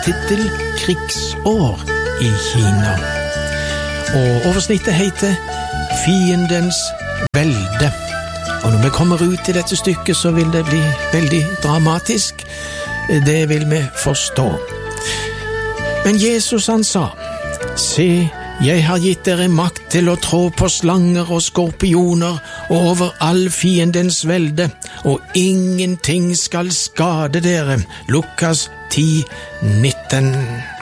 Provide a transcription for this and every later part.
tittel Krigsår i Kina. Og oversnittet heter Fiendens velde. Og når vi kommer ut i dette stykket, så vil det bli veldig dramatisk. Det vil vi forstå. Men Jesus han sa, «Se, jeg har gitt dere makt til å trå på slanger og skorpioner og over all fiendens velde, og ingenting skal skade dere.» Lukas 10:19.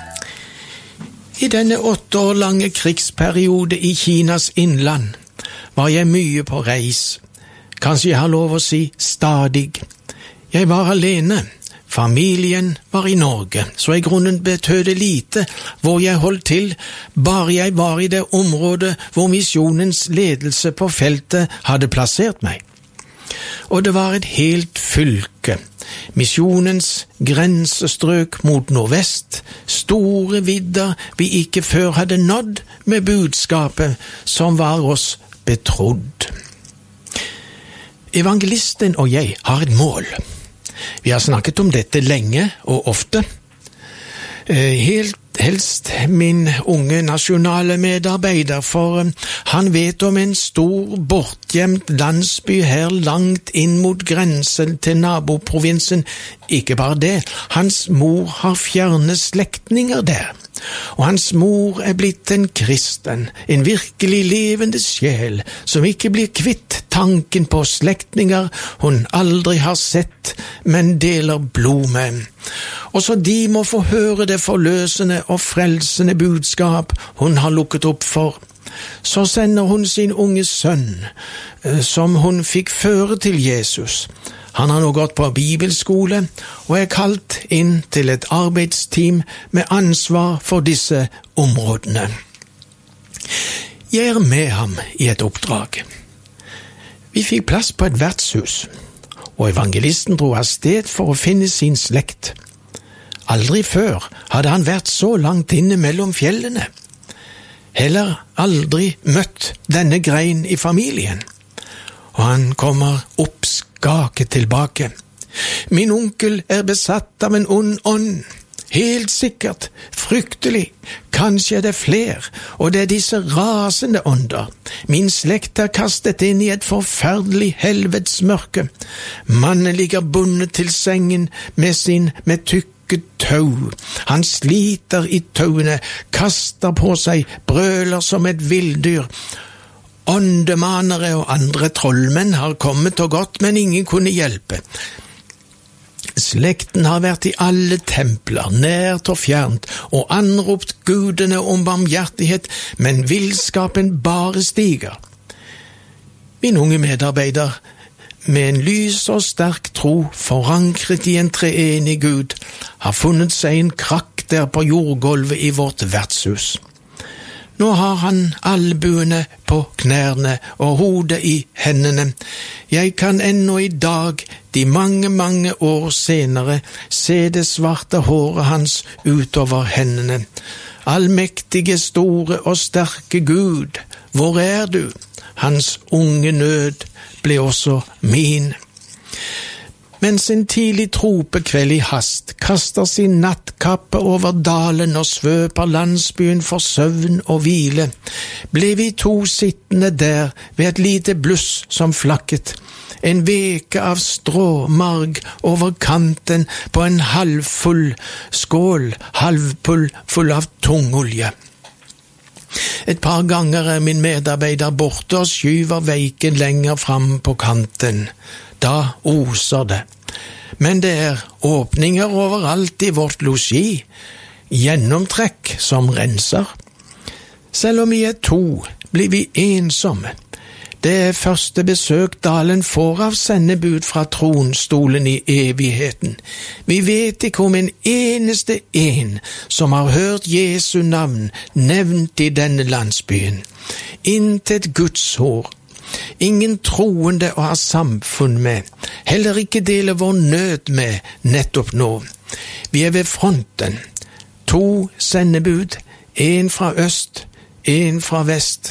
I denne 8 år lange krigsperiode i Kinas innland var jeg mye på reis. Kanskje jeg har lov å si stadig. Jeg var alene. Familien var i Norge, så i grunnen betød det lite hvor jeg holdt til, bare jeg var i det området hvor misjonens ledelse på feltet hadde plassert meg. Og det var et helt fylke. Misjonens grensestrøk mot nordvest, store vidder vi ikke før hadde nådd med budskapet som var oss betrodd. Evangelisten og jeg har et mål. Vi har snakket om dette lenge og ofte. Helt helst min unge nasjonale medarbeider, for han vet om en stor bortgjemt landsby her langt inn mot grensen til naboprovinsen. Ikke bare det, hans mor har fjerne slektninger der. Og hans mor er blitt en kristen, en virkelig levende sjel, som ikke blir kvitt tanken på slektninger hun aldri har sett, men deler blod med. Og så de må få høre det forløsende og frelsende budskap hun har lukket opp for. Så sender hun sin unge sønn, som hun fikk føre til Jesus. Han har nå gått på bibelskole og er kalt inn til et arbeidsteam med ansvar for disse områdene. Jeg er med ham i et oppdrag. Vi fikk plass på et vertshus, og evangelisten dro av sted for å finne sin slekt. Aldri før hadde han vært så langt inne mellom fjellene. Heller aldri møtt denne grein i familien. Og han kommer oppskaket tilbake. Min onkel er besatt av en ond ånd. Helt sikkert, fryktelig, kanskje er det fler, og det er disse rasende ånder. Min slekt er kastet inn i et forferdelig helvetesmørke. Mannen ligger bundet til sengen med tykke tau. Han sliter i tauene, kaster på seg, brøler som et villdyr. Åndemanere og andre trollmenn har kommet og gått, men ingen kunne hjelpe. Slekten har vært i alle templer, nært og fjernt, og anropt gudene om barmhjertighet, men villskapen bare stiger. Min unge medarbeider, med en lys og sterk tro, forankret i en treenig Gud, har funnet seg en krakk der på jordgulvet i vårt vertshus. Nå har han albuene på knærne og hodet i hendene. Jeg kan ennå i dag, de mange år senere, se det svarte håret hans utover hendene. Allmektige, store og sterke Gud, hvor er du? Hans unge nød ble også min. Mens en tidlig tropekveld i hast kaster sin nattkappe over dalen og svøper landsbyen for søvn og hvile, ble vi to sittende der ved et lite bluss som flakket, en veke av stråmarg over kanten på en halvfull skål, halvfull av tungolje. Et par ganger er min medarbeider borte og skyver veiken lenger fram på kanten. Da oser det. Men det er åpninger overalt i vårt losji, gjennomtrekk som renser. Selv om vi er to, blir vi ensomme. Det er første besøk dalen får av sendebud fra tronstolen i evigheten. Vi vet ikke om en eneste en som har hørt Jesu navn nevnt i denne landsbyen. Intet Guds ord. Ingen troende å ha samfunn med, heller ikke dele vår nød med nettopp nå. Vi er ved fronten. 2 sendebud, 1 fra øst, 1 fra vest.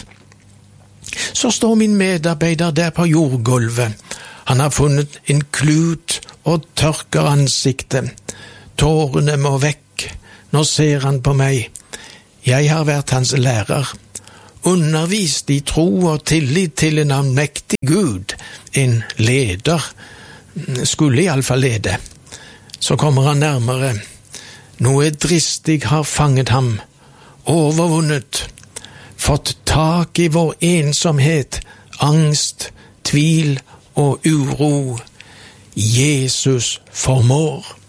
Så står min medarbeider der på jordgulvet. Han har funnet en klut og tørker ansiktet. Tårene må vekk. Nå ser han på meg. Jeg har vært hans lærer, undervist i tro og tillit til en allmektig Gud, en leder, skulle i alle fall lede. Så kommer han nærmere. Noe dristig har fanget ham, overvunnet, fått tak i vår ensomhet, angst, tvil og uro. Jesus formår.